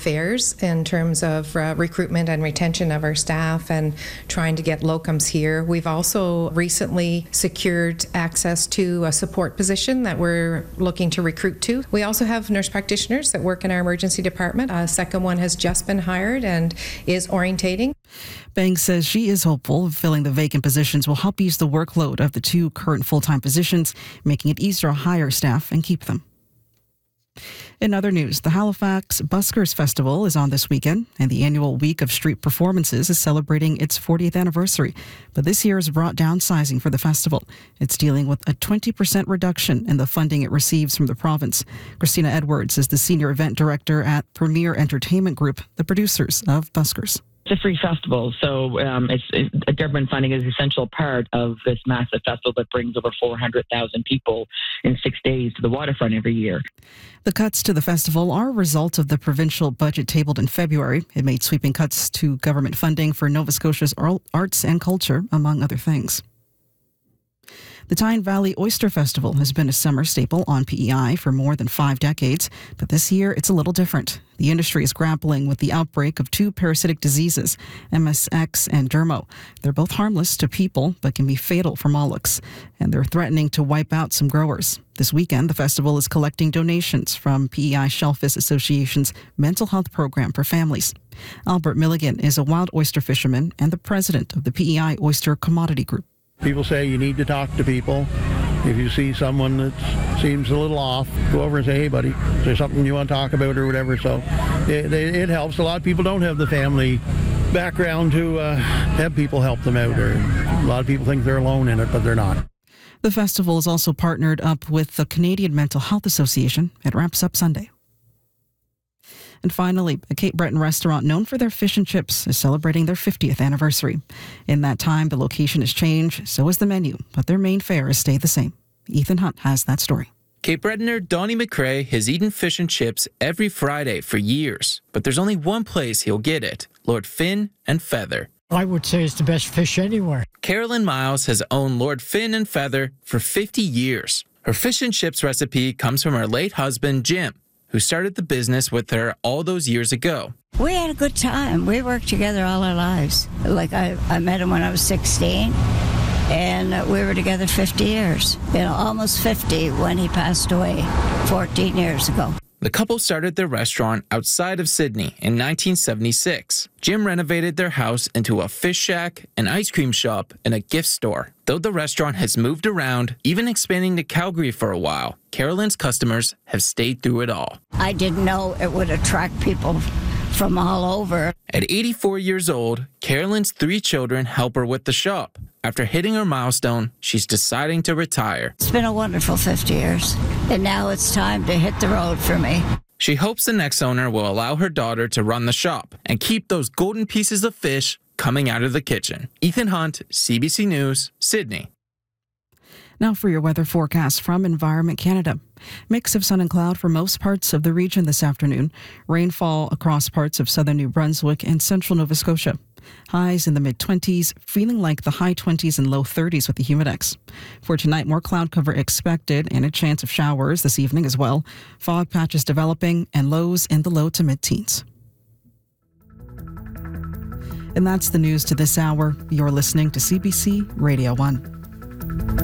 affairs in terms of recruitment and retention of our staff and trying to get locums here. We've also recently secured access to a support position that we're looking to recruit to. We also have nurse practitioners that work in our emergency department. A second one has just been hired and is orientating. Banks says she is hopeful filling the vacant positions will help ease the workload of the 2 current full-time positions, making it easier to hire staff and keep them. In other news, the Halifax Buskers Festival is on this weekend, and the annual week of street performances is celebrating its 40th anniversary. But this year has brought downsizing for the festival. It's dealing with a 20% reduction in the funding it receives from the province. Christina Edwards is the senior event director at Premier Entertainment Group, the producers of Buskers. It's a free festival, so government funding is an essential part of this massive festival that brings over 400,000 people in 6 days to the waterfront every year. The cuts to the festival are a result of the provincial budget tabled in February. It made sweeping cuts to government funding for Nova Scotia's arts and culture, among other things. The Tyne Valley Oyster Festival has been a summer staple on PEI for more than 5 decades, but this year it's a little different. The industry is grappling with the outbreak of 2 parasitic diseases, MSX and Dermo. They're both harmless to people, but can be fatal for mollusks, and they're threatening to wipe out some growers. This weekend, the festival is collecting donations from PEI Shellfish Association's mental health program for families. Albert Milligan is a wild oyster fisherman and the president of the PEI Oyster Commodity Group. People say you need to talk to people. If you see someone that seems a little off, go over and say, hey, buddy, is there something you want to talk about or whatever? So it helps. A lot of people don't have the family background to have people help them out. Or a lot of people think they're alone in it, but they're not. The festival is also partnered up with the Canadian Mental Health Association. It wraps up Sunday. And finally, a Cape Breton restaurant known for their fish and chips is celebrating their 50th anniversary. In that time, the location has changed, so has the menu, but their main fare has stayed the same. Ethan Hunt has that story. Cape Bretoner Donnie McRae has eaten fish and chips every Friday for years, but there's only one place he'll get it, Lord Fin and Feather. I would say it's the best fish anywhere. Carolyn Miles has owned Lord Fin and Feather for 50 years. Her fish and chips recipe comes from her late husband, Jim, who started the business with her all those years ago. We had a good time. We worked together all our lives. Like I met him when I was 16, and we were together 50 years. Almost 50 when he passed away 14 years ago. The couple started their restaurant outside of Sydney in 1976. Jim renovated their house into a fish shack, an ice cream shop, and a gift store. Though the restaurant has moved around, even expanding to Calgary for a while, Carolyn's customers have stayed through it all. I didn't know it would attract people from all over. At 84 years old, Carolyn's 3 children help her with the shop. After hitting her milestone, she's deciding to retire. It's been a wonderful 50 years, and now it's time to hit the road for me. She hopes the next owner will allow her daughter to run the shop and keep those golden pieces of fish coming out of the kitchen. Ethan Hunt, CBC News, Sydney. Now for your weather forecast from Environment Canada. Mix of sun and cloud for most parts of the region this afternoon. Rainfall across parts of southern New Brunswick and central Nova Scotia. Highs in the mid-20s, feeling like the high 20s and low 30s with the humidex. For tonight, more cloud cover expected and a chance of showers this evening as well. Fog patches developing and lows in the low to mid-teens. And that's the news to this hour. You're listening to CBC Radio 1.